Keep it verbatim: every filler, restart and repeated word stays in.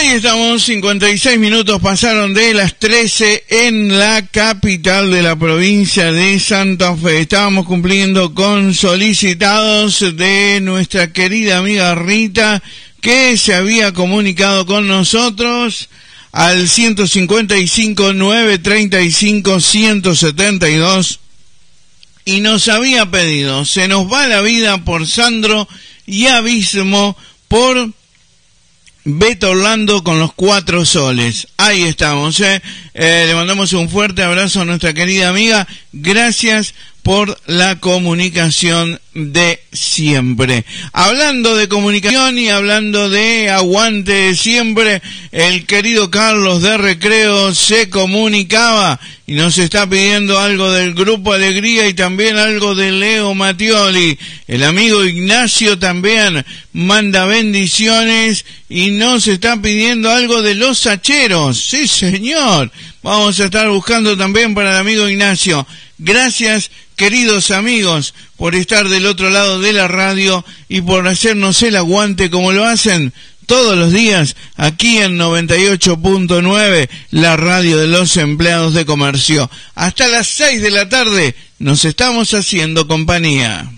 Ahí estamos, cincuenta y seis minutos pasaron de las trece en la capital de la provincia de Santa Fe. Estábamos cumpliendo con solicitados de nuestra querida amiga Rita, que se había comunicado con nosotros al ciento cincuenta y cinco, novecientos treinta y cinco, ciento setenta y dos y nos había pedido Se nos va la vida por Sandro y Abismo por Beto Orlando con los cuatro soles. Ahí estamos, ¿eh? Eh, le mandamos un fuerte abrazo a nuestra querida amiga. Gracias por la comunicación de siempre. Hablando de comunicación y hablando de aguante de siempre, el querido Carlos de Recreo se comunicaba y nos está pidiendo algo del Grupo Alegría y también algo de Leo Mattioli. El amigo Ignacio también manda bendiciones y nos está pidiendo algo de Los Sacheros. Sí, señor. Vamos a estar buscando también para el amigo Ignacio. Gracias, queridos amigos, por estar del otro lado de la radio y por hacernos el aguante como lo hacen todos los días aquí en noventa y ocho punto nueve, la radio de los empleados de comercio. Hasta las seis de la tarde nos estamos haciendo compañía.